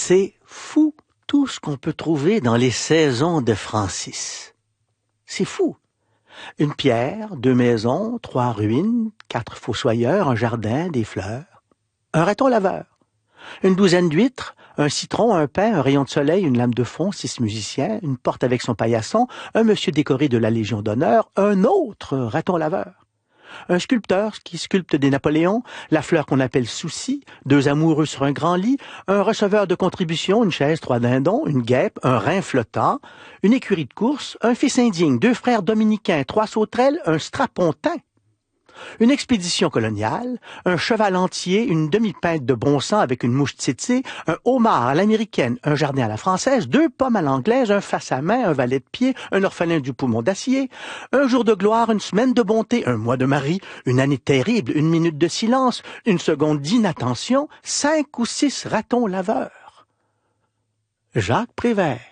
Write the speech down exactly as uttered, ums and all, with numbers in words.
C'est fou tout ce qu'on peut trouver dans les saisons de Francis. C'est fou. Une pierre, deux maisons, trois ruines, quatre fossoyeurs, un jardin, des fleurs, un raton laveur, une douzaine d'huîtres, un citron, un pain, un rayon de soleil, une lame de fond, six musiciens, une porte avec son paillasson, un monsieur décoré de la Légion d'honneur, un autre raton laveur. Un sculpteur qui sculpte des Napoléons, la fleur qu'on appelle souci, deux amoureux sur un grand lit, un receveur de contribution, une chaise, trois dindons, une guêpe, un rein flottant, une écurie de course, un fils indigne, deux frères dominicains, trois sauterelles, un strapontin. Une expédition coloniale, un cheval entier, une demi-pinte de bon sang avec une mouche tsetse, un homard à l'américaine, un jardin à la française, deux pommes à l'anglaise, un face à main, un valet de pied, un orphelin du poumon d'acier, un jour de gloire, une semaine de bonté, un mois de mari, une année terrible, une minute de silence, une seconde d'inattention, cinq ou six ratons laveurs. Jacques Prévert.